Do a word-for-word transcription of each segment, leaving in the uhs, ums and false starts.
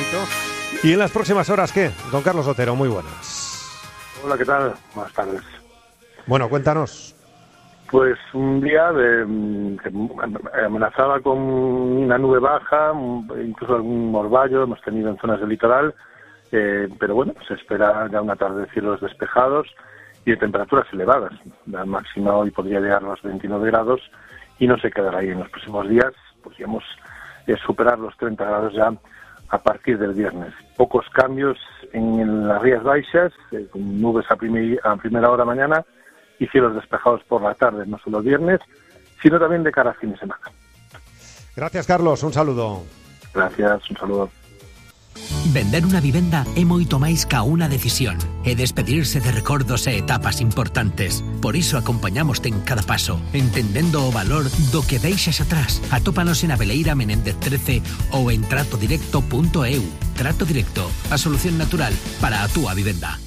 éxito. Y en las próximas horas, ¿qué? Don Carlos Otero, muy buenas. Hola, ¿qué tal? Buenas tardes. Bueno, cuéntanos. Pues un día de, que amenazaba con una nube baja, incluso algún morballo hemos tenido en zonas del litoral, eh, pero bueno, se espera ya una tarde de cielos despejados y de temperaturas elevadas. La máxima hoy podría llegar a los veintinueve grados y no se quedará ahí. En los próximos días podríamos eh, superar los treinta grados ya a partir del viernes. Pocos cambios en las Rías Baixas, eh, con nubes a, primer, a primera hora mañana y cielos despejados por la tarde, no solo el viernes, sino también de cara a fin de semana. Gracias, Carlos. Un saludo. Gracias, un saludo. Vender unha vivenda é moito máis ca unha decisión. É despedirse de recordos e etapas importantes. Por iso acompañamoste en cada paso, entendendo o valor do que deixas atrás. Atópanos en Aveleira Menéndez trece ou en trato directo punto e u. Trato Directo, a solución natural para a túa vivenda.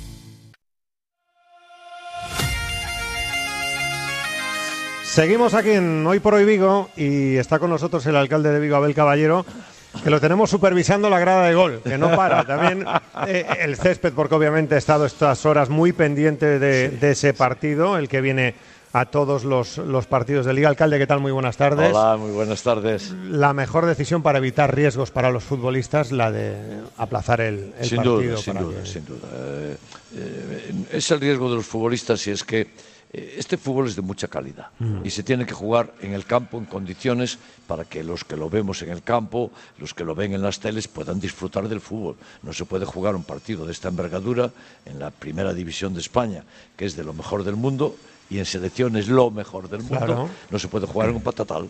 Seguimos aquí en Hoy por Hoy Vigo y está con nosotros el alcalde de Vigo, Abel Caballero, que lo tenemos supervisando la grada de gol, que no para. También eh, el césped, porque obviamente he estado estas horas muy pendiente de, sí, de ese partido, el que viene a todos los, los partidos de Liga. Alcalde, ¿qué tal? Muy buenas tardes. Hola, muy buenas tardes. La mejor decisión para evitar riesgos para los futbolistas, la de aplazar el, el sin partido. Duda, sin duda, que... sin duda. Eh, eh, es el riesgo de los futbolistas si es que este fútbol es de mucha calidad mm. y se tiene que jugar en el campo en condiciones para que los que lo vemos en el campo, los que lo ven en las teles puedan disfrutar del fútbol. No se puede jugar un partido de esta envergadura en la primera división de España, que es de lo mejor del mundo, y en selección es lo mejor del mundo. Claro. No se puede jugar en un patatal.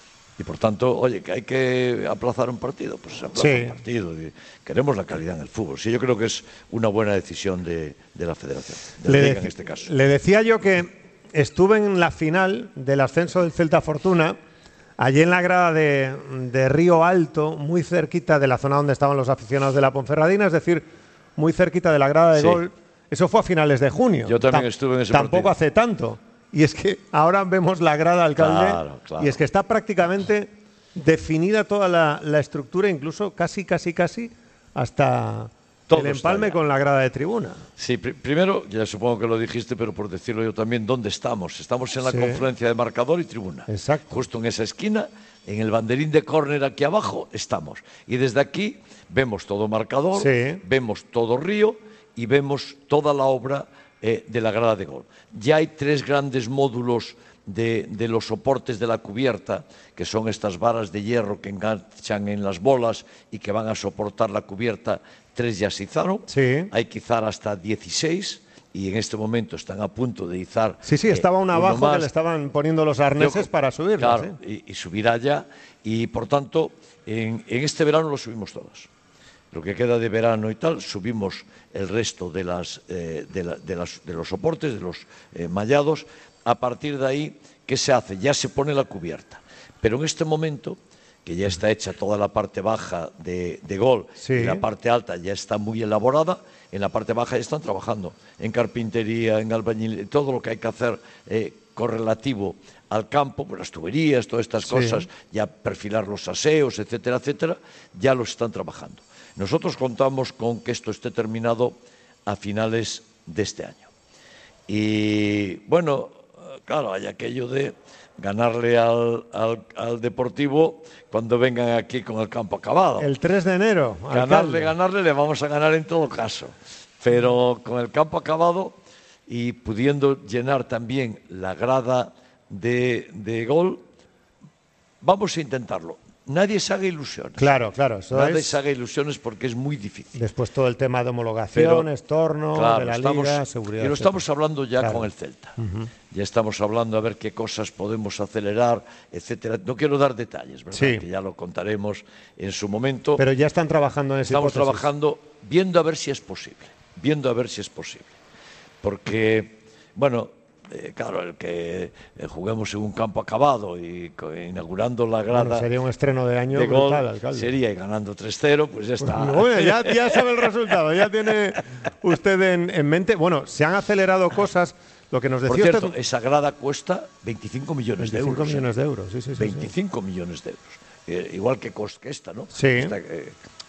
Y por tanto, oye, que hay que aplazar un partido, pues se aplaza sí. un partido. Y queremos la calidad en el fútbol. Sí, yo creo que es una buena decisión de, de la Federación, de la Liga en este caso. Le decía yo que estuve en la final del ascenso del Celta Fortuna, allí en la grada de, de Río Alto, muy cerquita de la zona donde estaban los aficionados de la Ponferradina, es decir, muy cerquita de la grada de sí. gol. Eso fue a finales de junio. Yo también Tam- estuve en ese Tampoco partido. hace tanto. Y es que ahora vemos la grada, alcalde, claro, claro. y es que está prácticamente definida toda la, la estructura, incluso casi, casi, casi, hasta todo el empalme con la grada de tribuna. Sí, pr- primero, ya supongo que lo dijiste, pero por decirlo yo también, ¿dónde estamos? Estamos en la sí. confluencia de marcador y tribuna. Exacto. Justo en esa esquina, en el banderín de córner aquí abajo, estamos. Y desde aquí vemos todo marcador, sí. vemos todo Río y vemos toda la obra Eh, de la grada de gol. Ya hay tres grandes módulos de, de los soportes de la cubierta, que son estas varas de hierro que enganchan en las bolas y que van a soportar la cubierta. Tres ya se izaron, sí. hay que izar hasta dieciséis y en este momento están a punto de izar. Sí, sí, estaba eh, una abajo más. Que le estaban poniendo los arneses Yo, para subirla. Claro, ¿sí? y, y subirá ya y por tanto en, en este verano lo subimos todos. Lo que queda de verano y tal, subimos el resto de, las, eh, de, la, de, las, de los soportes, de los eh, mallados. A partir de ahí, ¿qué se hace? Ya se pone la cubierta. Pero en este momento, que ya está hecha toda la parte baja de, de gol, sí. y la parte alta ya está muy elaborada, en la parte baja ya están trabajando en carpintería, en albañilería, todo lo que hay que hacer eh, correlativo al campo, pues las tuberías, todas estas sí. cosas, ya perfilar los aseos, etcétera, etcétera, ya lo están trabajando. Nosotros contamos con que esto esté terminado a finales de este año. Y bueno, claro, hay aquello de ganarle al, al, al Deportivo cuando vengan aquí con el campo acabado. El tres de enero. Ganarle, alcalde. ganarle, le vamos a ganar en todo caso. Pero con el campo acabado y pudiendo llenar también la grada de, de gol, vamos a intentarlo. Nadie se haga ilusiones. Claro, claro. Eso Nadie es... se haga ilusiones porque es muy difícil. Después todo el tema de homologaciones, Pero, torno, claro, de la estamos, Liga, seguridad. Y lo estamos hablando ya claro. con el Celta. Uh-huh. Ya estamos hablando a ver qué cosas podemos acelerar, etcétera. No quiero dar detalles, ¿verdad? Sí. Que ya lo contaremos en su momento. Pero ya están trabajando en esa Estamos hipótesis. trabajando viendo a ver si es posible. Viendo a ver si es posible. Porque, bueno... Eh, claro, el que eh, juguemos en un campo acabado y co- inaugurando la grada. Bueno, sería un estreno de año de brutal, gol, alcalde. Sería y ganando tres cero, pues ya está. Pues, bueno, ya, ya sabe el resultado, ya tiene usted en, en mente. Bueno, se han acelerado cosas. Lo que nos decía Por cierto, usted... esa grada cuesta veinticinco millones de euros. veinticinco millones ¿eh? de euros, sí, sí, sí. veinticinco sí. millones de euros. Eh, igual que cost que esta, ¿no? Sí. Esta, eh,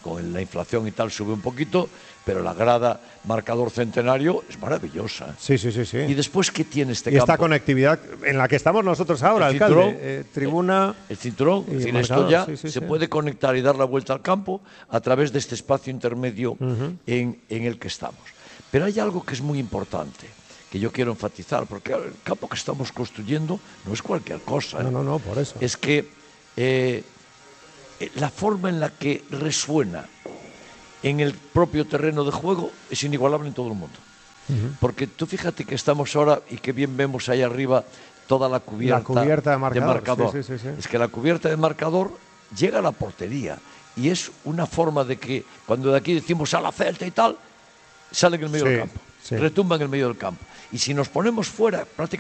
con la inflación y tal sube un poquito, pero la grada marcador centenario es maravillosa. Sí, sí, sí, sí. ¿Y después qué tiene este y campo? esta conectividad en la que estamos nosotros ahora, el alcalde. cinturón, eh, tribuna. El, el cinturón, y es decir, marcador, esto ya sí, sí, se sí. puede conectar y dar la vuelta al campo a través de este espacio intermedio uh-huh. en, en el que estamos. Pero hay algo que es muy importante, que yo quiero enfatizar, porque el campo que estamos construyendo no es cualquier cosa. ¿eh? No, no, no, por eso. Es que eh, la forma en la que resuena en el propio terreno de juego es inigualable en todo el mundo. Uh-huh. Porque tú fíjate que estamos ahora y que bien vemos ahí arriba toda la cubierta, la cubierta de marcador. De marcador. Sí, sí, sí, sí. Es que la cubierta de marcador llega a la portería y es una forma de que cuando de aquí decimos a la Celta y tal, sale en el medio sí, del campo, sí. retumba en el medio del campo. Y si nos ponemos fuera, prácticamente